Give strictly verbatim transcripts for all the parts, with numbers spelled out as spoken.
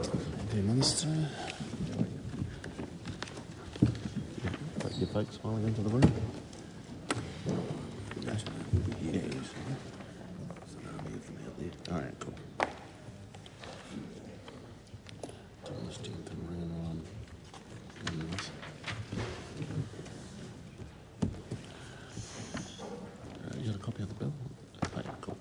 Dear Minister. Take your folks smiling into the room. All right, cool. You got a copy of the bill? Right, cool.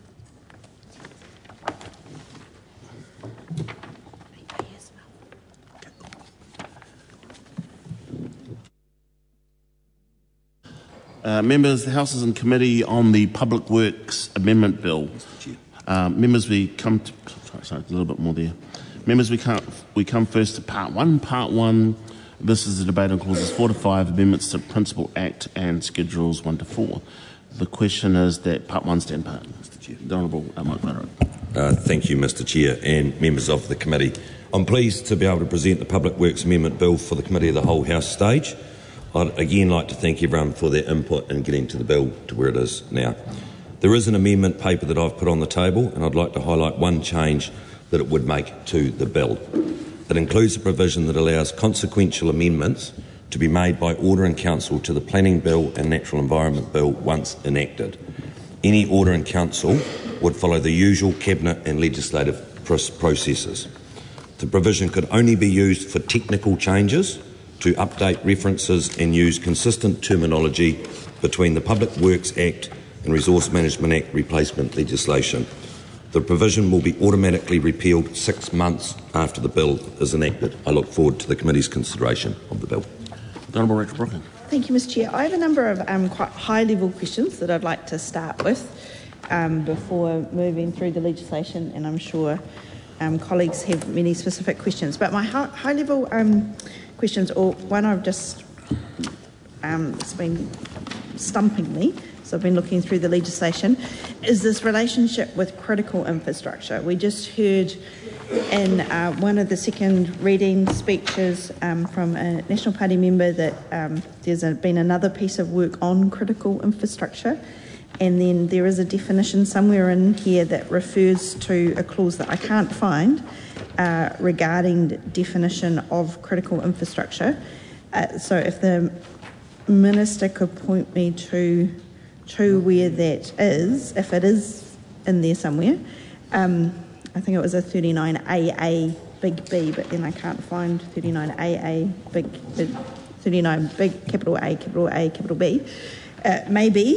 Uh, members, the House is in committee on the Public Works Amendment Bill. Uh, members, we come to sorry, a little bit more there. Members, we come we come first to Part One. Part One. This is a debate on clauses four to five, amendments to Principal Act, and schedules one to four. The question is that Part One stand part. Mister Chair, the Honourable uh, Mike Murray. Uh, thank you, Mister Chair, and members of the committee. I'm pleased to be able to present the Public Works Amendment Bill for the Committee of the Whole House stage. I'd again like to thank everyone for their input in getting to the bill to where it is now. There is an amendment paper that I've put on the table, and I'd like to highlight one change that it would make to the bill. It includes a provision that allows consequential amendments to be made by Order in Council to the Planning Bill and Natural Environment Bill once enacted. Any Order in Council would follow the usual Cabinet and legislative processes. The provision could only be used for technical changes, to update references and use consistent terminology between the Public Works Act and Resource Management Act replacement legislation. The provision will be automatically repealed six months after the bill is enacted. I look forward to the committee's consideration of the bill. The Honourable Rachel Brooking. Thank you, Mister Chair. I have a number of um, quite high-level questions that I'd like to start with um, before moving through the legislation, and I'm sure um, colleagues have many specific questions. But my high-level um, questions, or one I've just, um, it's been stumping me, so I've been looking through the legislation, is this relationship with critical infrastructure. We just heard in uh, one of the second reading speeches um, from a National Party member that um, there's a, been another piece of work on critical infrastructure, and then there is a definition somewhere in here that refers to a clause that I can't find uh, regarding the definition of critical infrastructure. Uh, so if the Minister could point me to to where that is, if it is in there somewhere. Um, I think it was a thirty-nine A A big B, but then I can't find thirty-nine A A big, thirty-nine big capital A, capital A, capital B. Uh, maybe